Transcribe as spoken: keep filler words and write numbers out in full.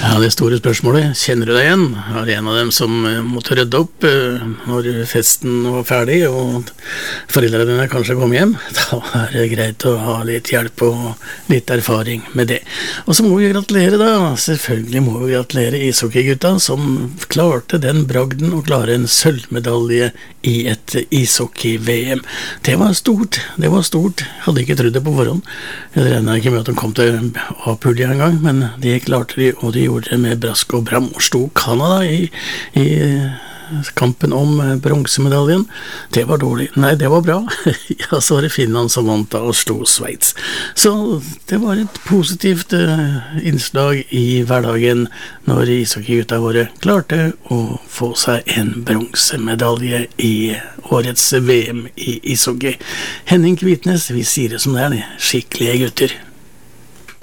Ja, det store spørsmålet, kjenner du deg igjen? Er det en av dem som eh, måtte rydde opp eh, når festen var ferdig, og foreldrene dine kanskje kom hjem? Da er det greit å ha litt hjelp og litt erfaring med det. Og så må vi gratulere da, selvfølgelig må vi gratulere ishockeygutta, som klarte den bragden å klare en sølvmedalje i et ishockey-V M. Det var stort, det var stort. Jeg hadde ikke trodd det på forhånd. Jeg regnet ikke med at de kom til A-pulje en gang, men de klarte de, og de gjorde det med brask og bram, og slo Kanada i, i kampen om bronsemedaljen. Det var dårlig. Nei, det var bra. Ja, så var det Finland som vant da og slo Sveits. Så det var et positivt uh, innslag i hverdagen når ishockeygutta våre klarte å få seg en bronsemedalje i årets V M i ishockey. Henning Kvitnes, vi sier det som det er, skikkelige gutter.